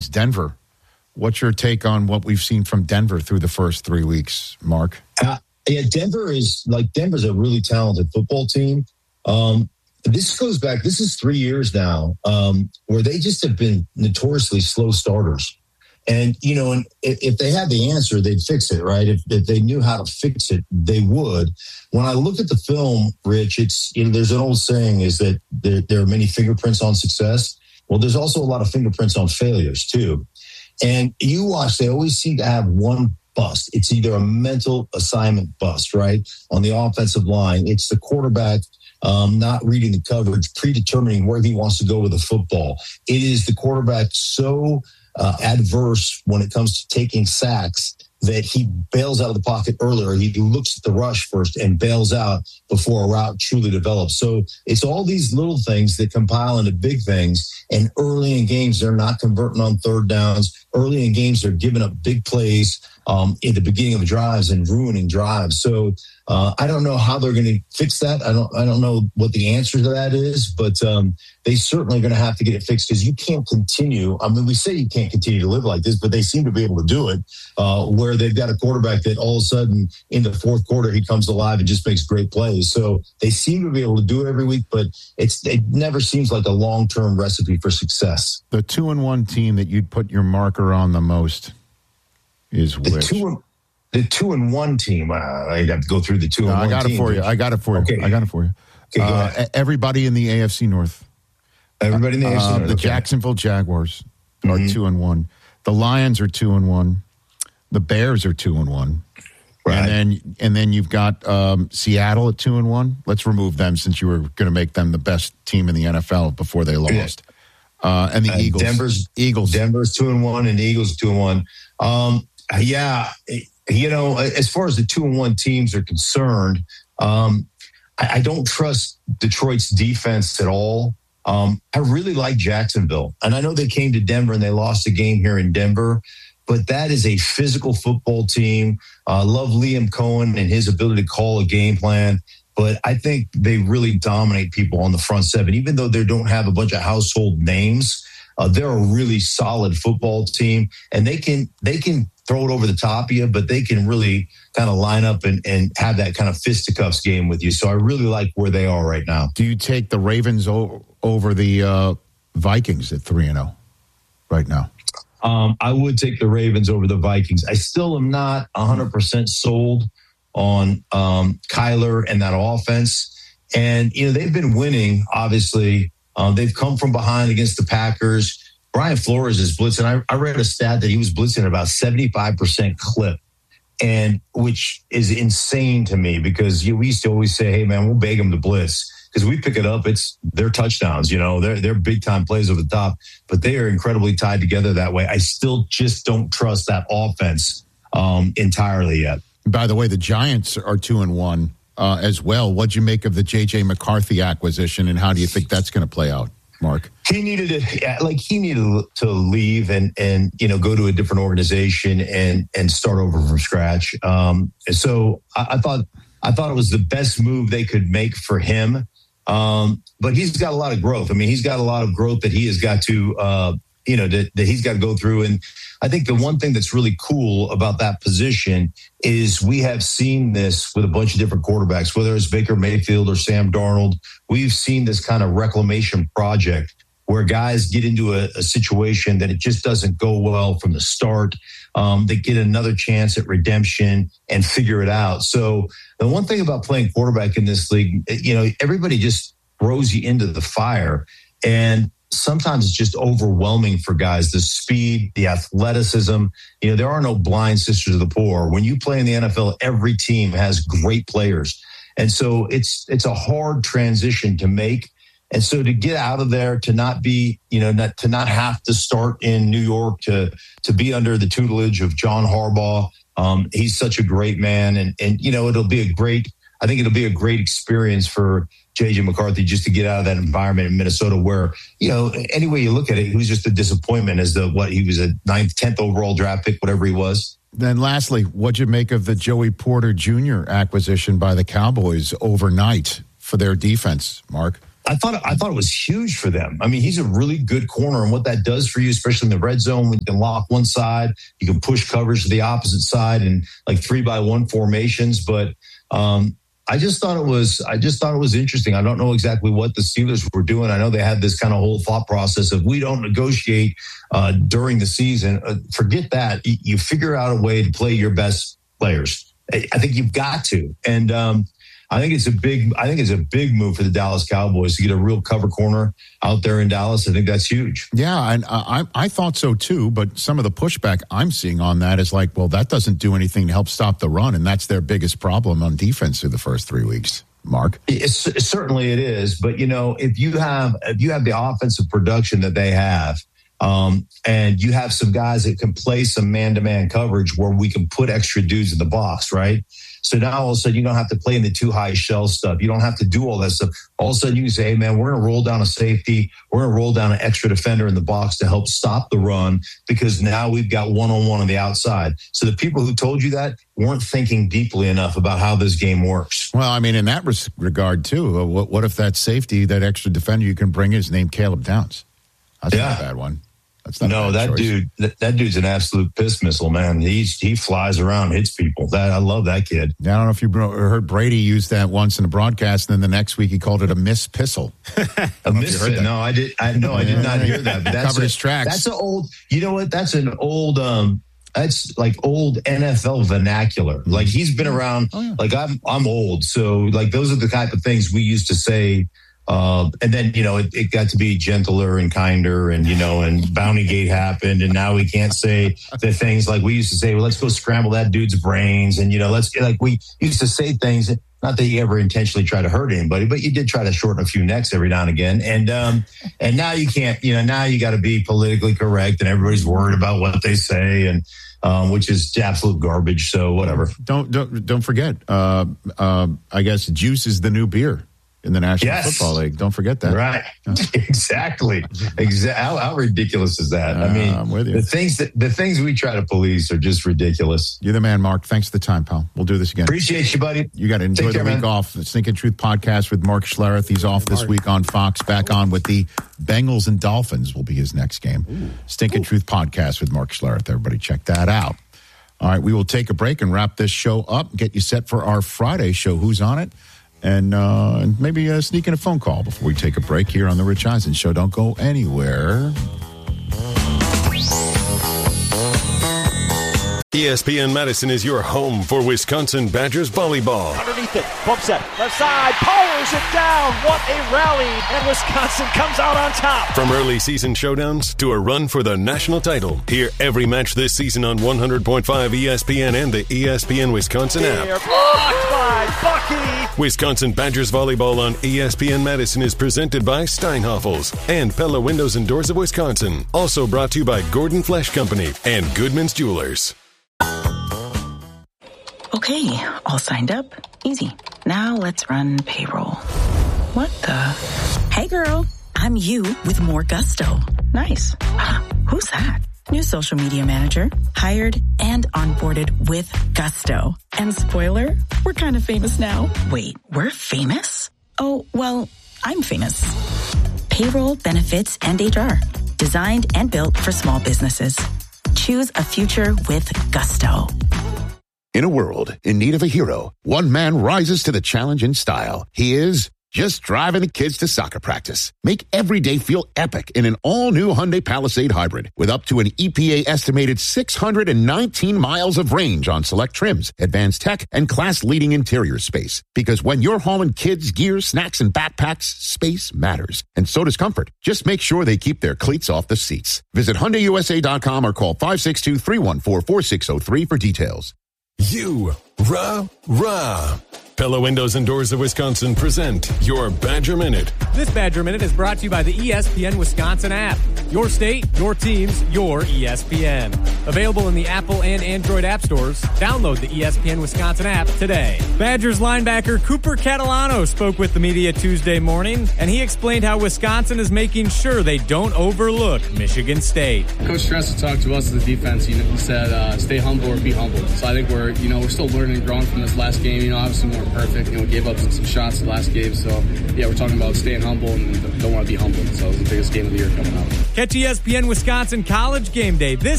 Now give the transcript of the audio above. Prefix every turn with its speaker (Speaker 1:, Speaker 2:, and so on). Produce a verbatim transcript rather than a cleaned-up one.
Speaker 1: against Denver. What's your take on what we've seen from Denver through the first three weeks, Mark?
Speaker 2: Uh, yeah, Denver is like Denver's a really talented football team. Um, this goes back. This is three years now um, where they just have been notoriously slow starters. And, you know, and if, if they had the answer, they'd fix it, right? If, if they knew how to fix it, they would. When I look at the film, Rich, it's, you know, there's an old saying is that there, there are many fingerprints on success. Well, there's also a lot of fingerprints on failures, too. And you watch, they always seem to have one bust. It's either a mental assignment bust, right? On the offensive line, it's the quarterback um, not reading the coverage, predetermining where he wants to go with the football. It is the quarterback so uh, adverse when it comes to taking sacks that he bails out of the pocket earlier. He looks at the rush first and bails out before a route truly develops. So it's all these little things that compile into big things. And early in games, they're not converting on third downs. Early in games, they're giving up big plays um, in the beginning of drives and ruining drives. So uh, I don't know how they're going to fix that. I don't I don't know what the answer to that is, but um, they certainly are going to have to get it fixed because you can't continue. I mean, we say you can't continue to live like this, but they seem to be able to do it uh, where they've got a quarterback that all of a sudden in the fourth quarter, he comes alive and just makes great plays. So they seem to be able to do it every week, but it's it never seems like a long-term recipe for success.
Speaker 1: The two and one team that you'd put your marker on the most is
Speaker 2: the
Speaker 1: which?
Speaker 2: Two and, the two and one team. Uh, I'd have to go through the two
Speaker 1: no,
Speaker 2: and
Speaker 1: I
Speaker 2: one
Speaker 1: got
Speaker 2: team.
Speaker 1: it for you. I got it for you.
Speaker 2: Okay.
Speaker 1: I got it for you.
Speaker 2: Okay, go
Speaker 1: uh,
Speaker 2: ahead.
Speaker 1: Everybody in the A F C North.
Speaker 2: Everybody in the A F C
Speaker 1: uh,
Speaker 2: North.
Speaker 1: The
Speaker 2: okay.
Speaker 1: Jacksonville Jaguars are
Speaker 2: mm-hmm.
Speaker 1: two and one. The Lions are two and one. The Bears are two and one.
Speaker 2: Right.
Speaker 1: And then and then you've got um, Seattle at two and one. Let's remove them since you were going to make them the best team in the N F L before they lost. Yeah. Uh, and the uh, Eagles.
Speaker 2: Denver's
Speaker 1: Eagles.
Speaker 2: Denver's two and one, and the Eagles two and one. Um, yeah, you know, as far as the two and one teams are concerned, um, I, I don't trust Detroit's defense at all. Um, I really like Jacksonville, and I know they came to Denver and they lost a game here in Denver. But that is a physical football team. I uh, love Liam Cohen and his ability to call a game plan. But I think they really dominate people on the front seven. Even though they don't have a bunch of household names, uh, they're a really solid football team. And they can they can throw it over the top of you, but they can really kind of line up and, and have that kind of fisticuffs game with you. So I really like where they are right now.
Speaker 1: Do you take the Ravens o- over the uh, Vikings at three and oh right now?
Speaker 2: Um, I would take the Ravens over the Vikings. I still am not one hundred percent sold on um, Kyler and that offense. And, you know, they've been winning, obviously. Um, they've come from behind against the Packers. Brian Flores is blitzing. I, I read a stat that he was blitzing at about seventy-five percent clip, and which is insane to me because you, we used to always say, hey, man, we'll beg them to blitz. Because we pick it up, it's their touchdowns, you know, they're, they're big time plays over the top, but they are incredibly tied together that way. I still just don't trust that offense um, entirely yet.
Speaker 1: By the way, the Giants are two and one uh, as well. What'd you make of the J J McCarthy acquisition, and how do you think that's going to play out, Mark?
Speaker 2: He needed to, like, he needed to leave and, and, you know, go to a different organization and, and start over from scratch. Um, so I, I thought, I thought it was the best move they could make for him. Um, but he's got a lot of growth. I mean, he's got a lot of growth that he has got to, uh, you know, that, that he's got to go through. And I think the one thing that's really cool about that position is we have seen this with a bunch of different quarterbacks, whether it's Baker Mayfield or Sam Darnold. We've seen this kind of reclamation project where guys get into a, a situation that it just doesn't go well from the start. Um, they get another chance at redemption and figure it out. So the one thing about playing quarterback in this league, you know, everybody just throws you into the fire. And sometimes it's just overwhelming for guys, the speed, the athleticism. You know, there are no blind sisters of the poor. When you play in the N F L, every team has great players. And so it's it's a hard transition to make. And so to get out of there, to not be, you know, not, to not have to start in New York, to to be under the tutelage of John Harbaugh, um, he's such a great man. And, and, you know, it'll be a great, I think it'll be a great experience for J J McCarthy just to get out of that environment in Minnesota where, you know, any way you look at it, he was just a disappointment as the, what, he was a ninth, tenth overall draft pick, whatever he was.
Speaker 1: Then lastly, what'd you make of the Joey Porter Junior acquisition by the Cowboys overnight for their defense, Mark?
Speaker 2: I thought I thought it was huge for them. I mean, he's a really good corner, and what that does for you, especially in the red zone, when you can lock one side, you can push coverage to the opposite side in like three by one formations. But um, I just thought it was I just thought it was interesting. I don't know exactly what the Steelers were doing. I know they had this kind of whole thought process of we don't negotiate uh, during the season. Uh, forget that. You, you figure out a way to play your best players. I, I think you've got to. And um, I think it's a big I think it's a big move for the Dallas Cowboys to get a real cover corner out there in Dallas. I think that's huge.
Speaker 1: Yeah, and I I thought so too, but some of the pushback I'm seeing on that is like, well, that doesn't do anything to help stop the run, and that's their biggest problem on defense through the first three weeks. Mark?
Speaker 2: It's, certainly it is, but you know, if you have if you have the offensive production that they have, um, and you have some guys that can play some man-to-man coverage where we can put extra dudes in the box, right? So now all of a sudden you don't have to play in the too high shell stuff. You don't have to do all that stuff. All of a sudden you can say, hey, man, we're going to roll down a safety. We're going to roll down an extra defender in the box to help stop the run because now we've got one-on-one on the outside. So the people who told you that weren't thinking deeply enough about how this game works.
Speaker 1: Well, I mean, in that res- regard, too, what, what if that safety, that extra defender you can bring is named Caleb Downs? That's yeah. not a bad one. That's not
Speaker 2: no, that choice. dude, that, that dude's an absolute piss missile, man. He's, he flies around, hits people. That I love that kid.
Speaker 1: Yeah, I don't know if you heard Brady use that once in a broadcast, and then the next week he called it a miss pissile.
Speaker 2: a miss? No, I did. I no, I did not hear that. But that's
Speaker 1: covered
Speaker 2: a,
Speaker 1: his tracks.
Speaker 2: That's an old. You know what? That's an old. Um, that's like old N F L vernacular. Like he's been around. Oh, yeah. Like I'm. I'm old, so like those are the type of things we used to say. Uh, and then, you know, it, it got to be gentler and kinder and, you know, and Bountygate happened. And now we can't say the things like we used to say, well, let's go scramble that dude's brains. And, you know, let's like we used to say things, not that you ever intentionally try to hurt anybody, but you did try to shorten a few necks every now and again. And, um, and now you can't, you know, now you got to be politically correct and everybody's worried about what they say and, um, which is absolute garbage. So whatever.
Speaker 1: Don't, don't, don't forget, uh, uh, I guess juice is the new beer. In the National yes. Football League. Don't forget that.
Speaker 2: Right. Yeah. Exactly. Exactly. How, how ridiculous is that? Uh, I mean, I'm with you. the things that the things we try to police are just ridiculous.
Speaker 1: You're the man, Mark. Thanks for the time, pal. We'll do this again.
Speaker 2: Appreciate you, buddy.
Speaker 1: You got to enjoy Take the care, week man. off. The Stinking Truth podcast with Mark Schlereth. He's off this week on Fox. Back on with the Bengals and Dolphins will be his next game. Ooh. Stinking Ooh. Truth podcast with Mark Schlereth. Everybody check that out. All right. We will take a break and wrap this show up. Get you set for our Friday show. Who's on it? And uh, maybe uh, sneak in a phone call before we take a break here on The Rich Eisen Show. Don't go anywhere.
Speaker 3: E S P N Madison is your home for Wisconsin Badgers volleyball.
Speaker 4: Underneath it, bump set, left side, powers it down. What a rally, and Wisconsin comes out on top.
Speaker 3: From early season showdowns to a run for the national title, hear every match this season on one hundred point five E S P N and the E S P N Wisconsin app.
Speaker 4: Here, blocked by Bucky.
Speaker 3: Wisconsin Badgers volleyball on E S P N Madison is presented by Steinhoffels and Pella Windows and Doors of Wisconsin. Also brought to you by Gordon Flesh Company and Goodman's Jewelers.
Speaker 5: Okay, all signed up. Easy. Now let's run payroll. What the? Hey girl, I'm you with more gusto. Nice. Huh, who's that? New social media manager. Hired and onboarded with gusto. And spoiler, we're kind of famous now. Wait, we're famous? Oh, well, I'm famous. Payroll, benefits, and H R. Designed and built for small businesses. Choose a future with gusto.
Speaker 6: In a world in need of a hero, one man rises to the challenge in style. He is just driving the kids to soccer practice. Make every day feel epic in an all-new Hyundai Palisade Hybrid with up to an E P A-estimated six hundred nineteen miles of range on select trims, advanced tech, and class-leading interior space. Because when you're hauling kids, gear, snacks, and backpacks, space matters. And so does comfort. Just make sure they keep their cleats off the seats. Visit Hyundai U S A dot com or call five six two, three one four, four six zero three for details.
Speaker 3: You, rah, rah. Pella Windows and Doors of Wisconsin present your Badger Minute.
Speaker 7: This Badger Minute is brought to you by the E S P N Wisconsin app. Your state, your teams, your E S P N. Available in the Apple and Android app stores. Download the E S P N Wisconsin app today. Badgers linebacker Cooper Catalano spoke with the media Tuesday morning, and he explained how Wisconsin is making sure they don't overlook Michigan State.
Speaker 8: Coach Tressa talked to us as a defense. He said, uh, stay humble or be humble. So I think we're, you know, we're still learning and growing from this last game. You know, obviously more wasn't perfect. You know, we gave up some shots the last game. So, yeah, we're talking about staying humble and don't want to be humbled. So it was the biggest game of the year coming up.
Speaker 7: Catch E S P N Wisconsin College Game Day this